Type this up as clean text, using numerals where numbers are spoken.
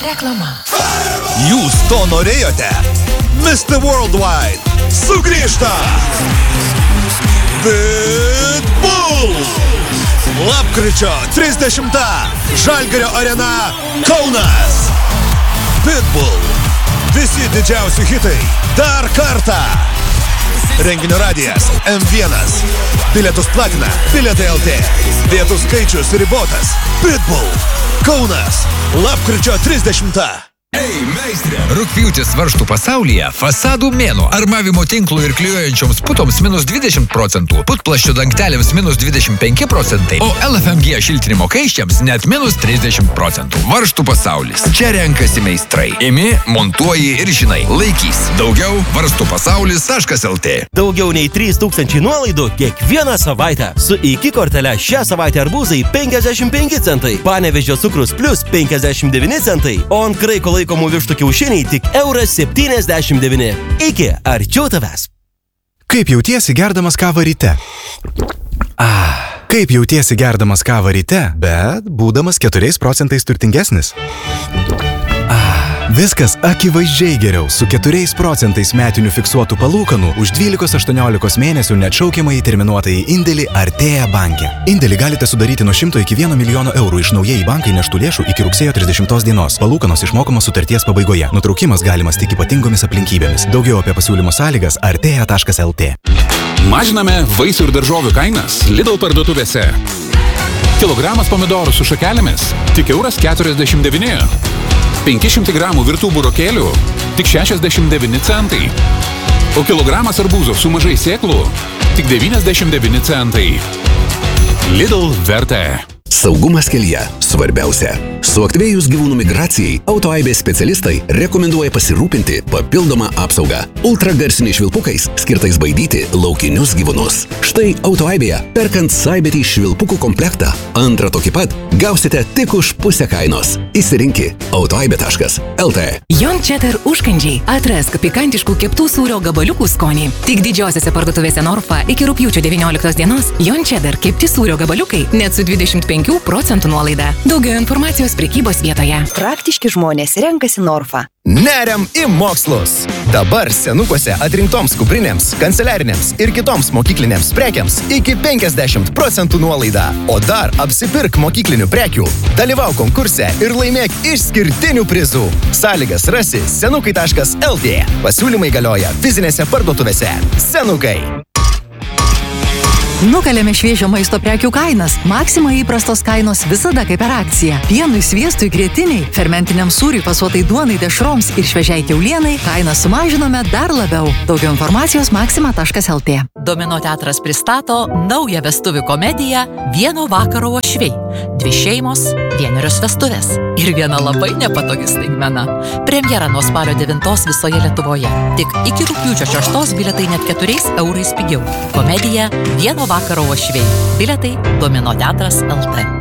Reklama. Jūs to norėjote? Mr. Worldwide sugrįžta! Pitbull! Lapkričio 30. Žalgirio arena Kaunas. Pitbull. Visi didžiausi hitai dar kartą. Renginio radijas M1. Bilietus platina Bilietai LT. Vietų skaičius ribotas. Pitbull. Kaunas. Lapkričio 30. Ei, meistrė! Rugpjūtis varžtų pasaulyje fasadų mėnuo. Armavimo tinklų ir klijuojančioms putoms -20%, putplasčio dangteliams -25%, o LFMG šiltinimo kaiščiams net -30%. Varžtų pasaulis. Čia renkasi meistrai. Imi, montuoji ir žinai. Laikys. Daugiau varstupasaulis.lt. Daugiau nei 3000 nuolaidų kiekvieną savaitę. Su iki kortele šią savaitę arbūzai 55 centai, Panevėžio cukrus plus 59 centai, o ant kraiko laikomų vištų kiaušiniai tik €79. Iki, arčiau tavęs. Kaip jautiesi gerdamas kavą ryte? Kaip jautiesi gerdamas kavą ryte, bet būdamas 4% turtingesnis? Viskas akivaizdžiai geriau su 4% metinių fiksuotų palūkanų už 12-18 mėnesių neatšaukiamai terminuotai indėlį Artėja banke. Indėlį galite sudaryti nuo 100 iki 1 milijono eurų iš naujai bankai neštų lėšų iki rugsėjo 30 dienos. Palūkanos išmokamos sutarties pabaigoje. Nutraukimas galimas tik ypatingomis aplinkybėmis. Daugiau apie pasiūlymo sąlygas artėja.lt. Mažiname vaisių ir daržovių kainas Lidl parduotuvėse. Kilogramas pomidorų su šakelėmis tik €49. 500 gramų virtų burokėlių tik 69 centai. O kilogramas arbūzo su mažai sėklų tik 99 centai. Lidl vertė. Saugumas kelyje svarbiausia. Suaktyvėjus gyvūnų migracijai, autoaibės specialistai rekomenduoja pasirūpinti papildomą apsaugą ultragarsiniais švilpukais skirtais baidyti laukinius gyvūnus. Štai autoaibėje, perkant Saibetį švilpukų komplektą, antrą tokį pat gausite tik už pusę kainos. Įsirinki autoaibė.lt. Jon Cheddar užkandžiai. Atrask pikantiškų keptų sūrio gabaliukų skonį. Tik didžiosiose parduotuvėse Norfa iki rugpjūčio 19 dienos Jon Cheddar kepti sūrio gabaliukai net su 25% nuolaida. Daugiau informacijos prekybos vietoje. Praktiški žmonės renkasi Norfa. Neriam į mokslus. Dabar senukuose atrinktoms kuprinėms, kanceliarinėms ir kitoms mokyklinėms prekiams iki 50% nuolaida. O dar apsipirk mokyklinių prekių, dalyvau konkurse ir laimėk išskirtinių prizų. Sąlygas rasi senukai.lt. Pasiūlymai galioja fizinėse parduotuvėse. Senukai. Nukalėme šviežio maisto prekių kainas. Maxima įprastos kainos visada kaip per akciją. Pienui, sviestui, grietiniai, fermentiniam sūriui, pasuotai duonai, dešroms ir šviežiai kiaulienai kainą sumažinome dar labiau. Daugiau informacijos maxima.lt. Domino teatras pristato naują vestuvių komediją Vieno vakaro uošviai. 2 šeimos, 1 vestuvės ir viena labai nepatogi staigmena. Premjera nuo spalio 9 visoje Lietuvoje. Tik iki rugpjūčio 6 bilietai net 4 eurais pigiau. Komedija Vieno vakaro uošviai. Bilietai Domino teatras LT.